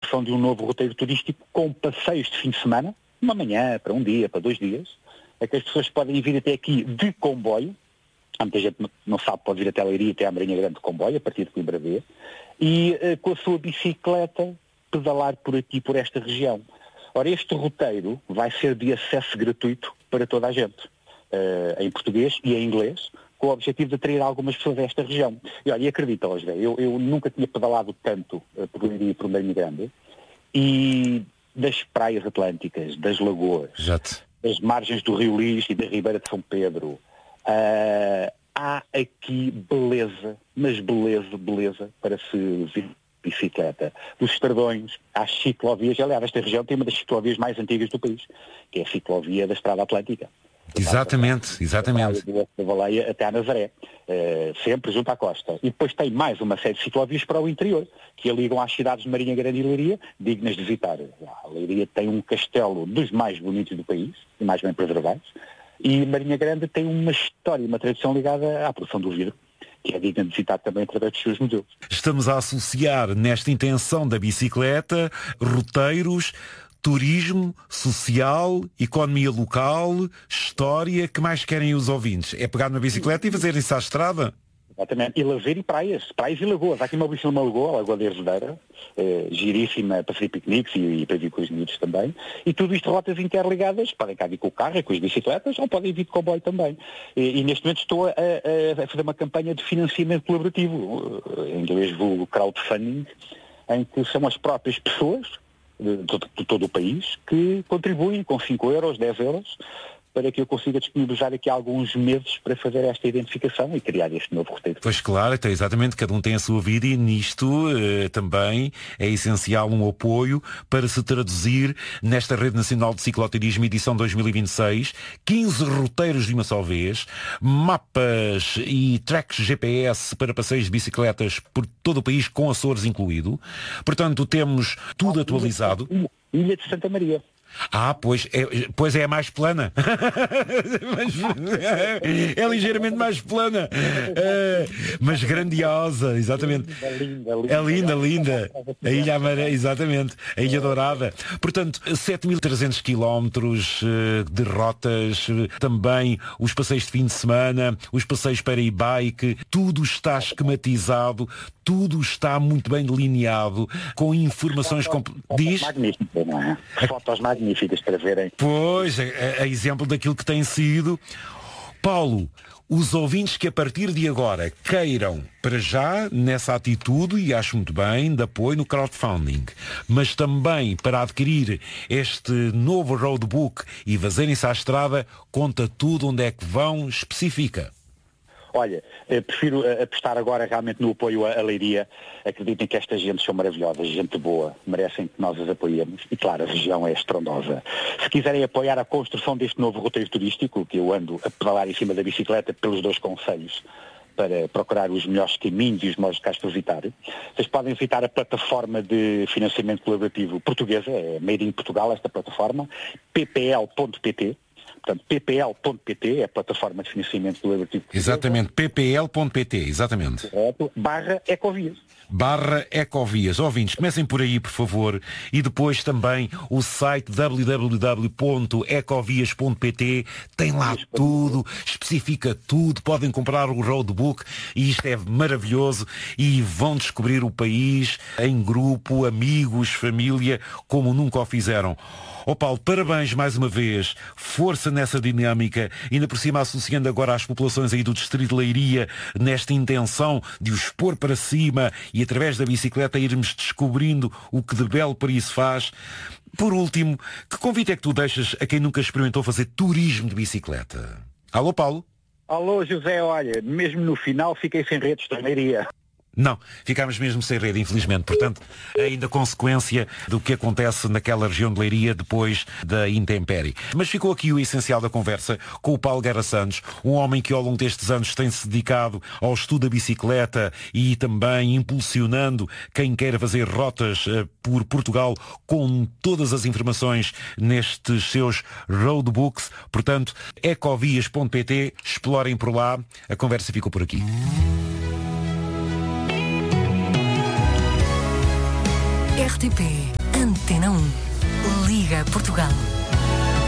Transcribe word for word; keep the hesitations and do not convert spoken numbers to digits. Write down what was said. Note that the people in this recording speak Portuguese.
construção de um novo roteiro turístico com passeios de fim de semana, uma manhã, para um dia, para dois dias, é que as pessoas podem vir até aqui de comboio. Há muita gente que não sabe, pode vir até a Leiria, até a Marinha Grande de comboio, a partir de Coimbra B, e uh, com a sua bicicleta pedalar por aqui, por esta região. Ora, este roteiro vai ser de acesso gratuito para toda a gente, uh, em português e em inglês, com o objetivo de atrair algumas pessoas a esta região. E olha, e acredita, José, eu, eu nunca tinha pedalado tanto uh, por Leiria e por Marinha Grande, e das praias atlânticas, das lagoas, Exato. das margens do Rio Lis e da Ribeira de São Pedro, uh, há aqui beleza, mas beleza, beleza para se vir de bicicleta. Dos Estradões às ciclovias, aliás, esta região tem uma das ciclovias mais antigas do país, que é a ciclovia da Estrada Atlântica. Exatamente, exatamente. Da Baleia até à Nazaré, uh, sempre junto à costa. E depois tem mais uma série de ciclovias para o interior, que a ligam às cidades de Marinha Grande e Leiria, dignas de visitar. A Leiria tem um castelo dos mais bonitos do país, e mais bem preservados, e Marinha Grande tem uma história, uma tradição ligada à produção do vidro, que é digna de visitar também através dos seus museus. Estamos a associar nesta intenção da bicicleta roteiros, turismo, social, economia local, história. Que mais querem os ouvintes? É pegar na bicicleta e fazer isso à estrada? Exatamente. E lazer e praias. Praias e lagoas. Há aqui uma belíssima lagoa, a Lagoa da Hervedeira, eh, giríssima para fazer piqueniques e, e para vir com os miúdos também. E tudo isto rotas interligadas. Podem cá vir com o carro e com as bicicletas, ou podem vir de comboio também. E, e neste momento estou a, a, a fazer uma campanha de financiamento colaborativo, em inglês vulgo crowdfunding, em que são as próprias pessoas de, de, de todo o país que contribuem com cinco euros, dez euros, para que eu consiga disponibilizar aqui alguns meses para fazer esta identificação e criar este novo roteiro. Pois claro, então, exatamente, cada um tem a sua vida e nisto eh, também é essencial um apoio para se traduzir nesta Rede Nacional de Cicloturismo edição dois mil e vinte e seis, quinze roteiros de uma só vez, mapas e tracks G P S para passeios de bicicletas por todo o país, com Açores incluído. Portanto, temos tudo atualizado. Ilha de Santa Maria. Ah, pois é, pois é a mais plana. É, é ligeiramente mais plana. É, mas grandiosa, exatamente. É linda, linda. É linda, linda. A Ilha Amaré, exatamente. A Ilha Dourada. Portanto, sete mil e trezentos quilómetros de rotas, também os passeios de fim de semana, os passeios para e-bike, tudo está esquematizado, tudo está muito bem delineado, com informações... Comp... Diz? Magníficas, não é? Fotos magníficas para verem. Pois, a, a exemplo daquilo que tem sido. Paulo, os ouvintes que a partir de agora queiram, para já, nessa atitude, e acho muito bem, de apoio no crowdfunding, mas também para adquirir este novo roadbook e fazerem-se à estrada, conta tudo onde é que vão, especifica. Olha, prefiro apostar agora realmente no apoio à Leiria. Acreditem que estas gentes são maravilhosas, gente boa, merecem que nós as apoiemos. E claro, a região é estrondosa. Se quiserem apoiar a construção deste novo roteiro turístico, que eu ando a pedalar em cima da bicicleta pelos dois concelhos, para procurar os melhores caminhos e os melhores locais para visitar, vocês podem visitar a plataforma de financiamento colaborativo portuguesa, é Made in Portugal, esta plataforma, p p l ponto p t. Portanto, p p l ponto p t é a plataforma de financiamento colaborativo. Exatamente, p p l ponto p t, exatamente. Correto, barra Ecovias. Barra Ecovias. Ouvintes, comecem por aí, por favor, e depois também o site w w w ponto ecovias ponto p t, tem lá tudo, especifica tudo, podem comprar o roadbook e isto é maravilhoso e vão descobrir o país em grupo, amigos, família, como nunca o fizeram. Ó Paulo, parabéns mais uma vez, força nessa dinâmica, ainda por cima associando agora as populações aí do distrito de Leiria nesta intenção de os pôr para cima e através da bicicleta irmos descobrindo o que de belo para isso faz. Por último, que convite é que tu deixas a quem nunca experimentou fazer turismo de bicicleta? Alô, Paulo? Alô, José, olha, mesmo no final fiquei sem redes de Leiria. Não, ficámos mesmo sem rede, infelizmente. Portanto, ainda consequência do que acontece naquela região de Leiria depois da intempérie. Mas ficou aqui o essencial da conversa com o Paulo Guerra Santos, um homem que ao longo destes anos tem-se dedicado ao estudo da bicicleta e também impulsionando quem queira fazer rotas uh, por Portugal com todas as informações nestes seus roadbooks. Portanto, ecovias ponto p t, explorem por lá. A conversa ficou por aqui. R T P Antena um. Liga Portugal.